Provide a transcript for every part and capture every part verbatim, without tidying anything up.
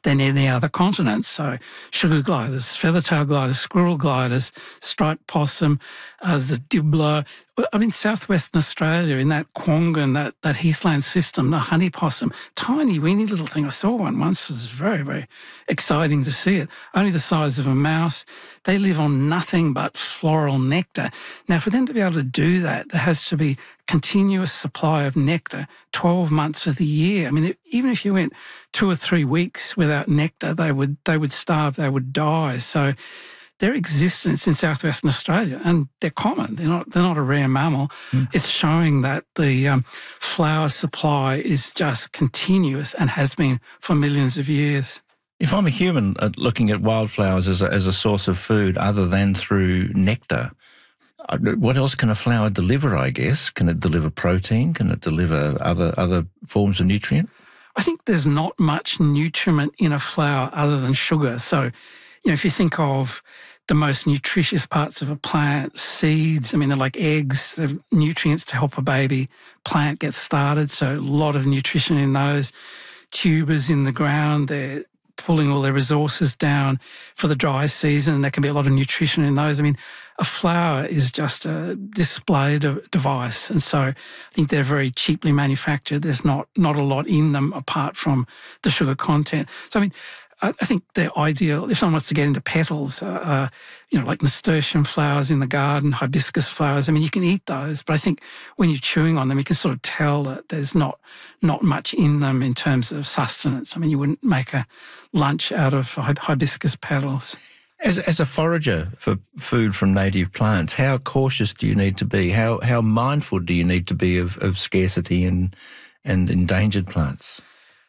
than any other continent. So sugar gliders, feather-tail gliders, squirrel gliders, striped possum, uh, the dibbler. I mean, southwestern Australia, in that Kwongan, that, that heathland system, the honey possum, tiny, weeny little thing. I saw one once. It was very, very exciting to see it. Only the size of a mouse. They live on nothing but floral nectar. Now, for them to be able to do that, there has to be continuous supply of nectar twelve months of the year. I mean, even if you went two or three weeks without nectar, they would they would starve, they would die. So their existence in southwestern Australia, and they're common, they're not they're not a rare mammal, mm. it's showing that the um, flower supply is just continuous and has been for millions of years. If I'm a human looking at wildflowers as a, as a source of food other than through nectar, what else can a flower deliver, I guess? Can it deliver protein? Can it deliver other other forms of nutrient? I think there's not much nutriment in a flower other than sugar. So, you know, if you think of the most nutritious parts of a plant, seeds, I mean, they're like eggs, they're nutrients to help a baby plant get started. So a lot of nutrition in those. Tubers in the ground, they're pulling all their resources down for the dry season. There can be a lot of nutrition in those. I mean, a flower is just a display de- device. And so I think they're very cheaply manufactured. There's not, not a lot in them apart from the sugar content. So, I mean, I, I think they're ideal if someone wants to get into petals, uh, uh, you know, like nasturtium flowers in the garden, hibiscus flowers. I mean, you can eat those, but I think when you're chewing on them, you can sort of tell that there's not not much in them in terms of sustenance. I mean, you wouldn't make a lunch out of hibiscus petals. As as a forager for food from native plants, how cautious do you need to be? How how mindful do you need to be of, of scarcity and and endangered plants?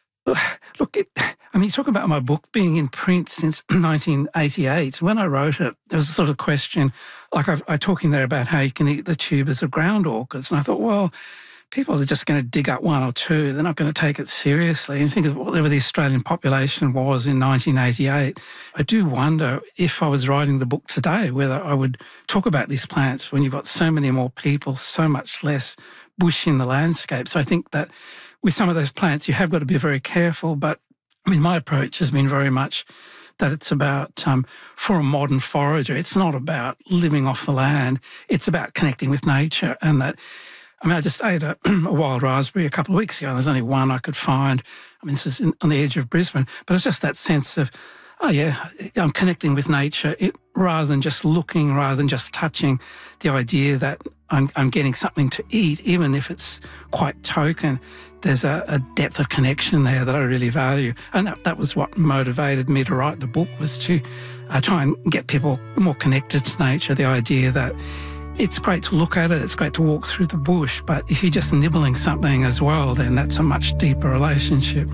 Look, it, I mean, you talk about my book being in print since nineteen eighty-eight. When I wrote it, there was a sort of question, like I, I talk in there about how you can eat the tubers of ground orchids. And I thought, well, people are just going to dig up one or two. They're not going to take it seriously. And think of whatever the Australian population was in nineteen eighty-eight. I do wonder if I was writing the book today, whether I would talk about these plants when you've got so many more people, so much less bush in the landscape. So I think that with some of those plants, you have got to be very careful. But I mean, my approach has been very much that it's about, um, for a modern forager, it's not about living off the land. It's about connecting with nature. And that, I mean, I just ate a, a wild raspberry a couple of weeks ago. There's only one I could find. I mean, this is in, on the edge of Brisbane. But it's just that sense of, oh, yeah, I'm connecting with nature it, rather than just looking, rather than just touching. The idea that I'm, I'm getting something to eat, even if it's quite token. There's a, a depth of connection there that I really value. And that, that was what motivated me to write the book, was to uh, try and get people more connected to nature. The idea that it's great to look at it, it's great to walk through the bush, but if you're just nibbling something as well, then that's a much deeper relationship.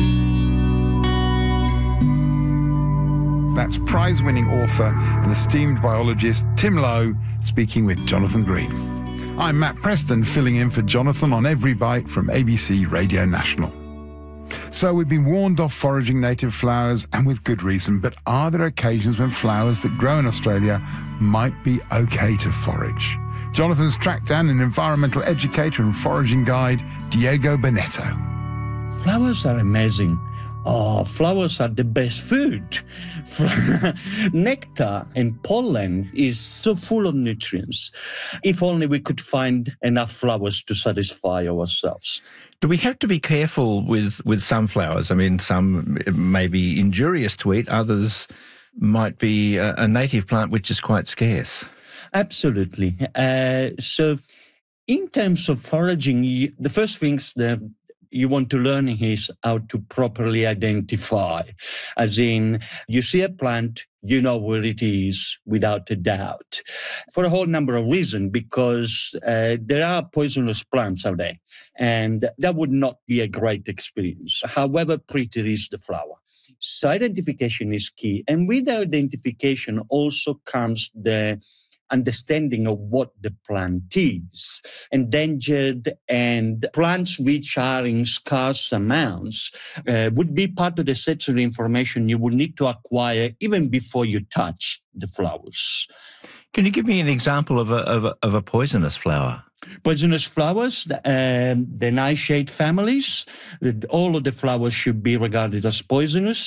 That's prize-winning author and esteemed biologist Tim Lowe speaking with Jonathan Green. I'm Matt Preston, filling in for Jonathan on Every Bite from A B C Radio National. So we've been warned off foraging native flowers, and with good reason, but are there occasions when flowers that grow in Australia might be okay to forage? Jonathan's tracked down an environmental educator and foraging guide, Diego Bonetto. Flowers are amazing. Oh, flowers are the best food. Nectar and pollen is so full of nutrients. If only we could find enough flowers to satisfy ourselves. Do we have to be careful with, with some flowers? I mean, some may be injurious to eat, others might be a, a native plant which is quite scarce. Absolutely. Uh, so in terms of foraging, you, the first things that you want to learn is how to properly identify. As in, you see a plant, you know where it is without a doubt. For a whole number of reasons, because uh, there are poisonous plants out there, and that would not be a great experience, however pretty is the flower. So identification is key. And with identification also comes the understanding of what the plant is. Endangered and plants which are in scarce amounts uh, would be part of the sensory information you would need to acquire even before you touch the flowers. Can you give me an example of a, of a, of a poisonous flower? Poisonous flowers, um, the nightshade families, all of the flowers should be regarded as poisonous.